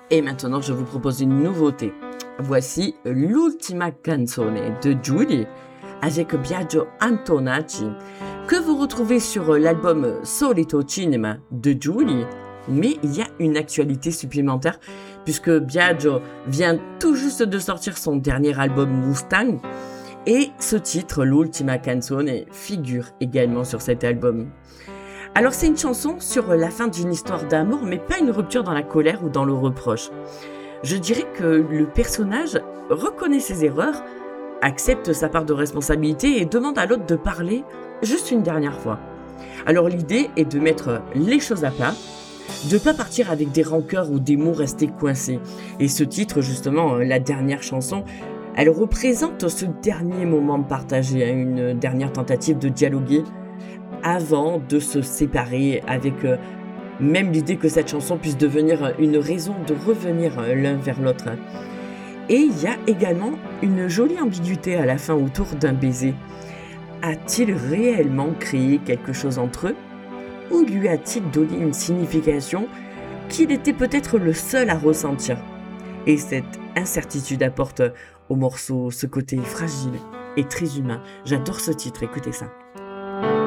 Et maintenant, je vous propose une nouveauté. Voici l'ultima canzone de Giulia avec Biagio Antonacci, que vous retrouvez sur l'album Solito Cinema de Giulia. Mais il y a une actualité supplémentaire, puisque Biagio vient tout juste de sortir son dernier album Mustang, et ce titre, l'ultima canzone, figure également sur cet album. Alors c'est une chanson sur la fin d'une histoire d'amour, mais pas une rupture dans la colère ou dans le reproche. Je dirais que le personnage reconnaît ses erreurs, accepte sa part de responsabilité et demande à l'autre de parler juste une dernière fois. Alors l'idée est de mettre les choses à plat, de ne pas partir avec des rancœurs ou des mots restés coincés. Et ce titre, justement, la dernière chanson, elle représente ce dernier moment partagé, une dernière tentative de dialoguer avant de se séparer, avec même l'idée que cette chanson puisse devenir une raison de revenir l'un vers l'autre. Et il y a également une jolie ambiguïté à la fin autour d'un baiser. A-t-il réellement créé quelque chose entre eux, ou lui a-t-il donné une signification qu'il était peut-être le seul à ressentir? Et cette incertitude apporte au morceau ce côté fragile et très humain. J'adore ce titre, écoutez ça.